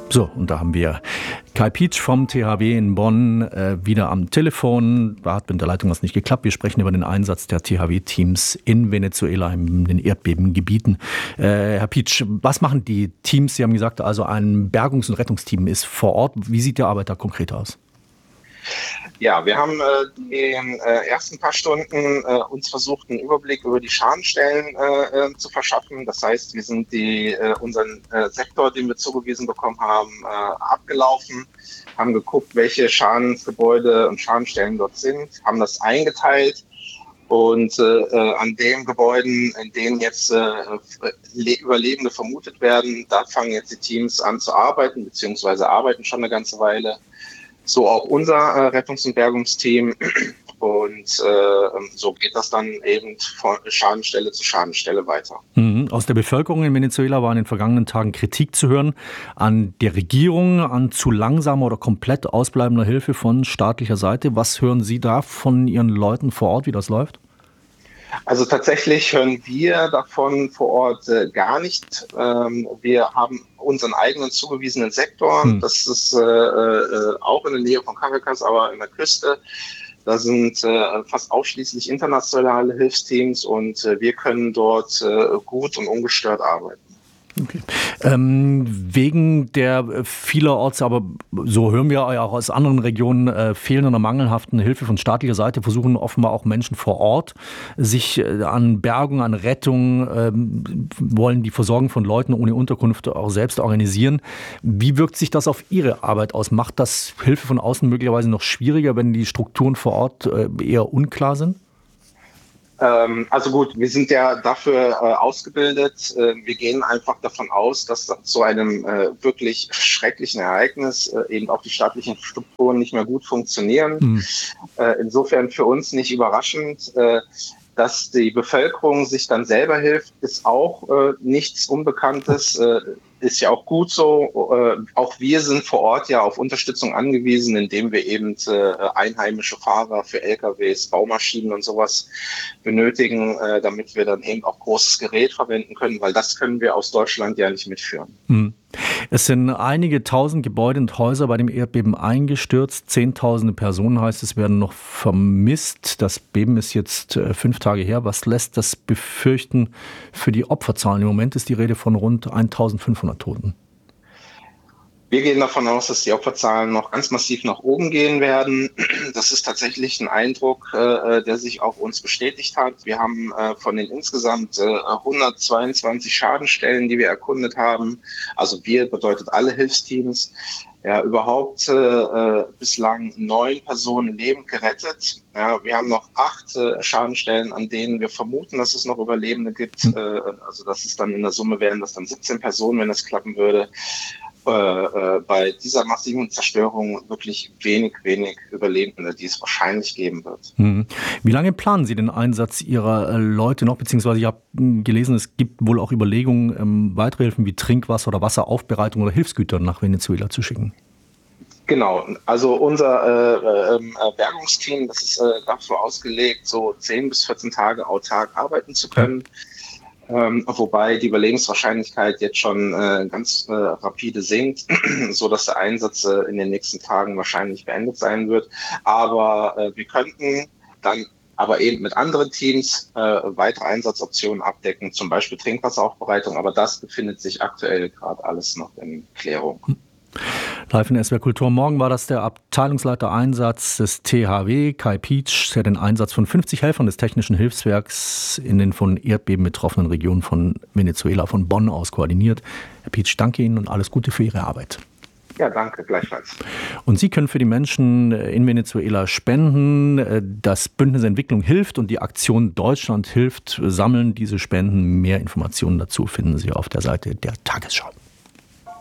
So, und da haben wir Kai Pietsch vom THW in Bonn wieder am Telefon. Da hat mit der Leitung was nicht geklappt. Wir sprechen über den Einsatz der THW-Teams in Venezuela, in den Erdbebengebieten. Herr Pietsch, was machen die Teams? Sie haben gesagt, also ein Bergungs- und Rettungsteam ist vor Ort. Wie sieht die Arbeit da konkret aus? Ja, wir haben die ersten paar Stunden uns versucht, einen Überblick über die Schadenstellen zu verschaffen. Das heißt, wir sind unseren Sektor, den wir zugewiesen bekommen haben, abgelaufen, haben geguckt, welche Schadensgebäude und Schadenstellen dort sind, haben das eingeteilt und an den Gebäuden, in denen jetzt Überlebende vermutet werden, da fangen jetzt die Teams an zu arbeiten, beziehungsweise arbeiten schon eine ganze Weile. So auch unser Rettungs- und Bergungsteam. Und so geht das dann eben von Schadenstelle zu Schadenstelle weiter. Aus der Bevölkerung in Venezuela war in den vergangenen Tagen Kritik zu hören an der Regierung, an zu langsamer oder komplett ausbleibender Hilfe von staatlicher Seite. Was hören Sie da von Ihren Leuten vor Ort, wie das läuft? Also tatsächlich hören wir davon vor Ort gar nicht. Wir haben unseren eigenen zugewiesenen Sektor. Das ist auch in der Nähe von Caracas, aber in der Küste. Da sind fast ausschließlich internationale Hilfsteams und wir können dort gut und ungestört arbeiten. Okay. Wegen der vielerorts, aber so hören wir auch aus anderen Regionen, fehlenden oder mangelhaften Hilfe von staatlicher Seite, versuchen offenbar auch Menschen vor Ort sich an Bergung, an Rettung, wollen die Versorgung von Leuten ohne Unterkunft auch selbst organisieren. Wie wirkt sich das auf Ihre Arbeit aus? Macht das Hilfe von außen möglicherweise noch schwieriger, wenn die Strukturen vor Ort eher unklar sind? Also gut, wir sind ja dafür ausgebildet. Wir gehen einfach davon aus, dass zu einem wirklich schrecklichen Ereignis eben auch die staatlichen Strukturen nicht mehr gut funktionieren. Insofern für uns nicht überraschend. Dass die Bevölkerung sich dann selber hilft, ist auch nichts Unbekanntes. Ist ja auch gut so. Auch wir sind vor Ort ja auf Unterstützung angewiesen, indem wir eben einheimische Fahrer für LKWs, Baumaschinen und sowas benötigen, damit wir dann eben auch großes Gerät verwenden können, weil das können wir aus Deutschland ja nicht mitführen. Es sind einige tausend Gebäude und Häuser bei dem Erdbeben eingestürzt. Zehntausende Personen, heißt es, werden noch vermisst. Das Beben ist jetzt 5 Tage her. Was lässt das befürchten für die Opferzahlen? Im Moment ist die Rede von rund 1500 Toten. Wir gehen davon aus, dass die Opferzahlen noch ganz massiv nach oben gehen werden. Das ist tatsächlich ein Eindruck, der sich auch uns bestätigt hat. Wir haben von den insgesamt 122 Schadenstellen, die wir erkundet haben, also wir bedeutet alle Hilfsteams, ja, überhaupt bislang 9 Personen lebend gerettet. Ja, wir haben noch 8 Schadenstellen, an denen wir vermuten, dass es noch Überlebende gibt. Also das ist dann in der Summe wären das dann 17 Personen, wenn das klappen würde. Bei dieser massiven Zerstörung wirklich wenig Überlebende, die es wahrscheinlich geben wird. Wie lange planen Sie den Einsatz Ihrer Leute noch? Beziehungsweise ich habe gelesen, es gibt wohl auch Überlegungen, weitere Hilfen wie Trinkwasser oder Wasseraufbereitung oder Hilfsgüter nach Venezuela zu schicken. Genau, also unser Bergungsteam, das ist dafür ausgelegt, so 10 bis 14 Tage autark arbeiten zu können. Wobei die Überlebenswahrscheinlichkeit jetzt schon ganz rapide sinkt, so dass der Einsatz in den nächsten Tagen wahrscheinlich beendet sein wird. Aber wir könnten dann aber eben mit anderen Teams weitere Einsatzoptionen abdecken, zum Beispiel Trinkwasseraufbereitung. Aber das befindet sich aktuell gerade alles noch in Klärung. Live in SWR Kultur. Morgen war das der Abteilungsleiter Einsatz des THW, Kai Pietsch, der den Einsatz von 50 Helfern des Technischen Hilfswerks in den von Erdbeben betroffenen Regionen von Venezuela von Bonn aus koordiniert. Herr Pietsch, danke Ihnen und alles Gute für Ihre Arbeit. Ja, danke, gleichfalls. Und Sie können für die Menschen in Venezuela spenden. Das Bündnis Entwicklung hilft und die Aktion Deutschland hilft sammeln diese Spenden. Mehr Informationen dazu finden Sie auf der Seite der Tagesschau.